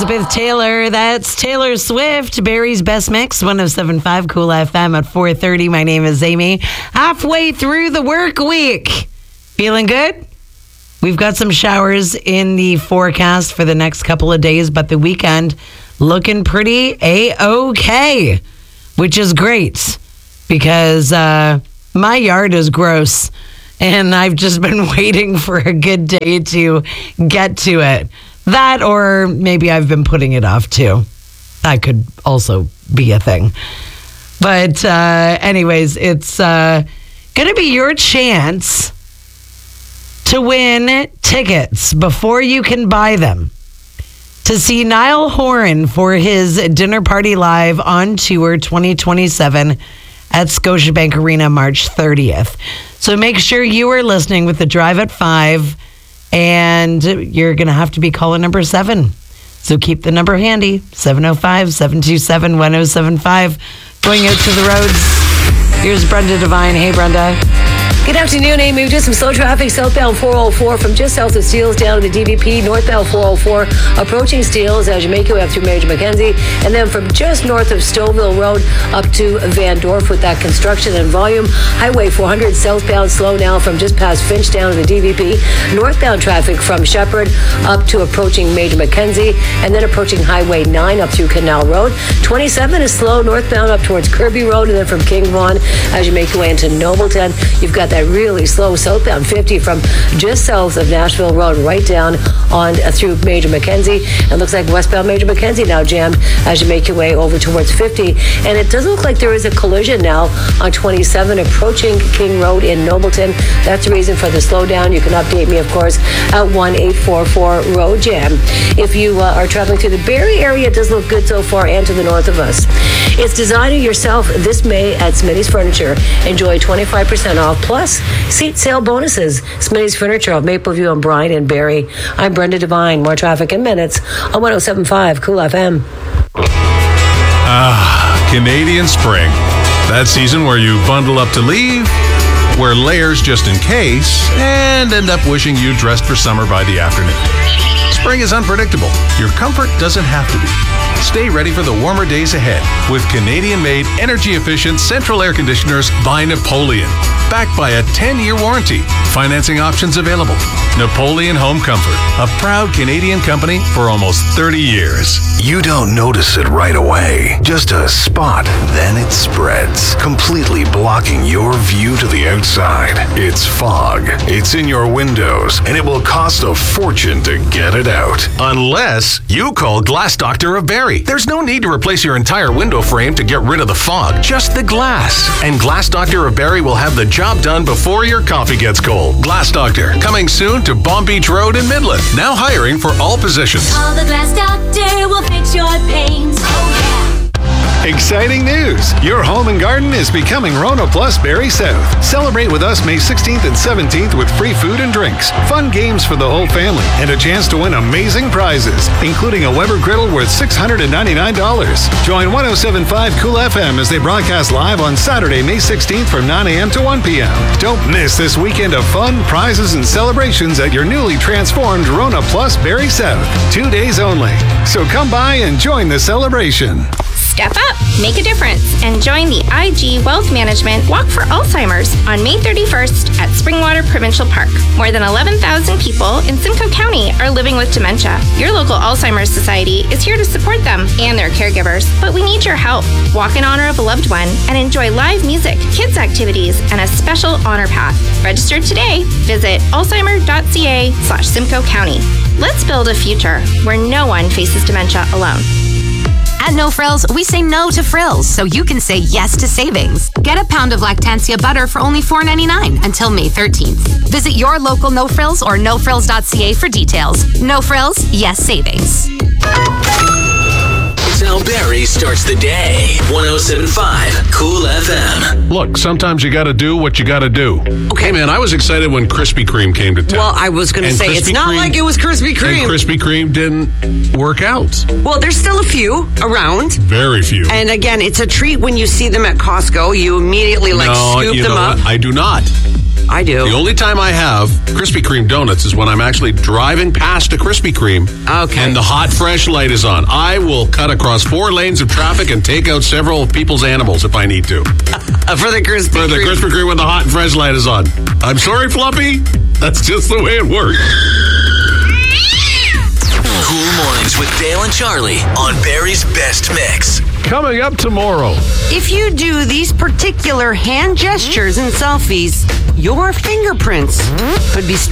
Elizabeth Taylor. That's Taylor Swift. Barry's Best Mix, 107.5 Cool FM at 4:30. My name is Amy. Halfway through the work week. Feeling good? We've got some showers in the forecast for the next couple of days, but the weekend looking pretty A-okay, which is great because my yard is gross and I've just been waiting for a good day to get to it. That, or maybe I've been putting it off too. That could also be a thing. But anyways, it's going to be your chance to win tickets before you can buy them to see Niall Horan for his Dinner Party Live on Tour 2027 at Scotiabank Arena March 30th. So make sure you are listening with the Drive at 5. And you're going to have to be caller number 7. So keep the number handy, 705-727-1075. Going out to the roads, here's Brenda Devine. Hey, Brenda. Good afternoon, Amy. Just some slow traffic southbound 404 from just south of Steeles down to the DVP, northbound 404 approaching Steeles as you make your way up through Major Mackenzie, and then from just north of Stouffville Road up to Van Dorp with that construction and volume. Highway 400 southbound slow now from just past Finch down to the DVP. Northbound traffic from Shepherd up to approaching Major Mackenzie, and then approaching Highway 9 up through Canal Road. 27 is slow northbound up towards Kirby Road, and then from King Vaughan as you make your way into Nobleton. You've got that really slow southbound 50 from just south of Nashville Road right down on through Major Mackenzie. And looks like westbound Major Mackenzie now jammed as you make your way over towards 50. And it doesn't look like there is a collision now on 27 approaching King Road in Nobleton. That's the reason for the slowdown. You can update me, of course, at 1-844 Road Jam. If you are traveling through the Barrie area, it does look good so far and to the north of us. It's Designer Yourself this May at Smitty's Furniture. Enjoy 25% off plus seat sale bonuses. Smitty's Furniture of Mapleview and Bryan and Barrie. I'm Brenda Devine. More traffic in minutes on 107.5 Cool FM. Canadian spring. That season where you bundle up to leave, wear layers just in case, and end up wishing you dressed for summer by the afternoon. Spring is unpredictable. Your comfort doesn't have to be. Stay ready for the warmer days ahead with Canadian-made, energy-efficient central air conditioners by Napoleon. Backed by a 10-year warranty. Financing options available. Napoleon Home Comfort, a proud Canadian company for almost 30 years. You don't notice it right away. Just a spot, then it spreads, completely blocking your view to the outside. It's fog. It's in your windows, and it will cost a fortune to get it out. Unless you call Glass Doctor of Barrie. There's no need to replace your entire window frame to get rid of the fog, just the glass. And Glass Doctor of Barrie will have the job done before your coffee gets cold. Glass Doctor, coming soon to Bomb Beach Road in Midland. Now hiring for all positions. Call the Glass Doctor, will fix your pains. Oh, yeah. Exciting news! Your home and garden is becoming Rona Plus Barrie South. Celebrate with us May 16th and 17th with free food and drinks, fun games for the whole family, and a chance to win amazing prizes, including a Weber griddle worth $699. Join 107.5 Cool FM as they broadcast live on Saturday, May 16th from 9 a.m. to 1 p.m. Don't miss this weekend of fun, prizes, and celebrations at your newly transformed Rona Plus Barrie South. 2 days only. So come by and join the celebration. Step up, make a difference, and join the IG Wealth Management Walk for Alzheimer's on May 31st at Springwater Provincial Park. More than 11,000 people in Simcoe County are living with dementia. Your local Alzheimer's Society is here to support them and their caregivers, but we need your help. Walk in honor of a loved one and enjoy live music, kids activities, and a special honor path. Register today. Visit alzheimer.ca/Simcoe County. Let's build a future where no one faces dementia alone. At No Frills, we say no to frills, so you can say yes to savings. Get a pound of Lactantia butter for only $4.99 until May 13th. Visit your local No Frills or nofrills.ca for details. No Frills, yes savings. It's how Barrie starts the day. 107.5 Cool FM. Look, sometimes you got to do what you got to do. Okay. Hey, man, I was excited when Krispy Kreme came to town. Well, I was going to say, it's not like it was Krispy Kreme. And Krispy Kreme didn't work out. Well, there's still a few around. Very few. And again, it's a treat when you see them at Costco. You immediately scoop them up. What? I do not. I do. The only time I have Krispy Kreme donuts is when I'm actually driving past a Krispy Kreme and the hot, fresh light is on. I will cut across 4 lanes of traffic and take out several people's animals if I need to. For the Krispy Kreme. For the Krispy Kreme when the hot and fresh light is on. I'm sorry, Fluffy. That's just the way it works. Cool Mornings with Dale and Charlie on Barry's Best Mix. Coming up tomorrow. If you do these particular hand gestures and selfies, your fingerprints could be stolen.